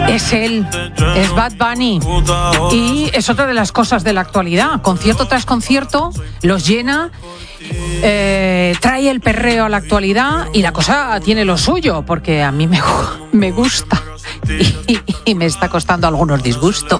Es él, es Bad Bunny. Y es otra de las cosas de la actualidad. Concierto tras concierto, los llena, trae el perreo a la actualidad y la cosa tiene lo suyo, porque a mí me gusta. Y me está costando algunos disgustos.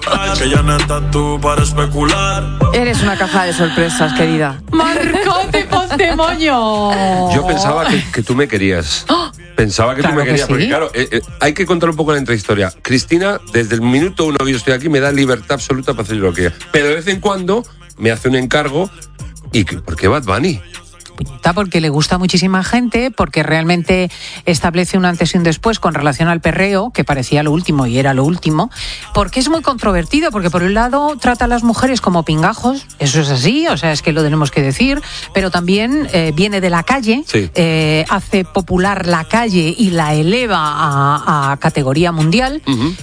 Eres una caja de sorpresas, querida. Marcote Pontemoño. Yo pensaba que tú me querías. Pensaba que Claro tú me querías, que sí. porque claro, hay que contar un poco la intrahistoria. Cristina, desde el minuto 1 que yo estoy aquí, me da libertad absoluta para hacer lo que quiera. Pero de vez en cuando me hace un encargo. ¿Y por qué Bad Bunny? Porque le gusta a muchísima gente, porque realmente establece un antes y un después con relación al perreo, que parecía lo último y era lo último, porque es muy controvertido, porque por un lado trata a las mujeres como pingajos, eso es así, o sea, es que lo tenemos que decir, pero también viene de la calle, sí. Hace popular la calle y la eleva a categoría mundial, uh-huh.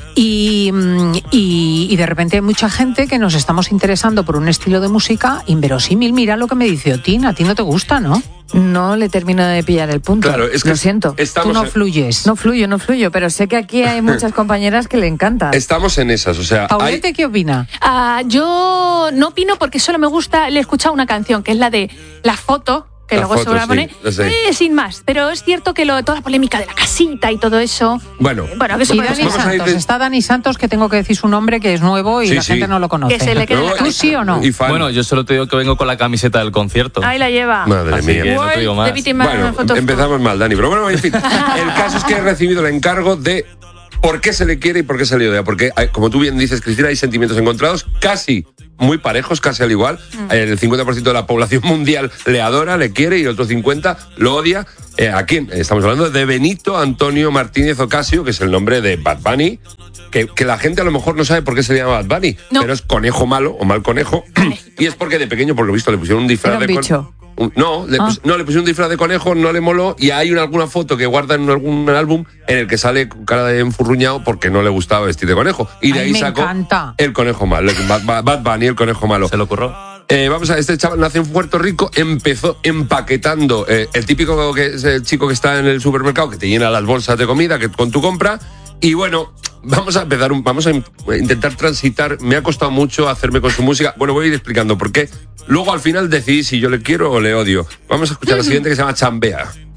y de repente hay mucha gente que nos estamos interesando por un estilo de música inverosímil. Mira lo que me dice Otín, a ti no te gusta, ¿no? No le termino de pillar el punto. Claro, es que lo siento. Tú no fluyes. No fluyo, pero sé que aquí hay muchas compañeras que le encantan. Estamos en esas, o sea... Paulete, ¿qué opina? Yo no opino porque solo me gusta, le he escuchado una canción que es la de La Foto, que la luego foto, se va a poner, sin más, pero es cierto que toda la polémica de la casita y todo eso... Bueno que eso y Dani Santos, está Dani Santos, que tengo que decir su nombre, que es nuevo y la gente no lo conoce. Que se le quede ¿Tú sí o no? Bueno, yo solo te digo que vengo con la camiseta del concierto. Ahí la lleva. Madre Así mía. que no te digo más. Bueno, empezamos mal, Dani, pero bueno, en fin. El caso es que he recibido el encargo de por qué se le quiere y por qué se le odia. Porque, como tú bien dices, Cristina, hay sentimientos encontrados casi muy parejos, casi al igual. El 50% de la población mundial le adora, le quiere, y el otro 50% lo odia. ¿A quién? Estamos hablando de Benito Antonio Martínez Ocasio, que es el nombre de Bad Bunny, que la gente a lo mejor no sabe por qué se le llama Bad Bunny, pero es conejo malo o mal conejo. Y es porque de pequeño, por lo visto, le pusieron un disfraz de conejo. Le pusieron un disfraz de conejo, no le moló, y hay alguna foto que guarda en algún álbum en el que sale con cara de enfurruñado porque no le gustaba vestir de conejo. Y de ahí sacó el conejo malo, Bad Bunny, el conejo malo. Se le ocurrió. Vamos a ver, este chaval nació en Puerto Rico, empezó empaquetando el típico que es el chico que está en el supermercado, que te llena las bolsas de comida que con tu compra. Y bueno, vamos a intentar transitar. Me ha costado mucho hacerme con su música. Bueno, voy a ir explicando por qué. Luego al final decidí si yo le quiero o le odio. Vamos a escuchar la siguiente, que se llama Chambea.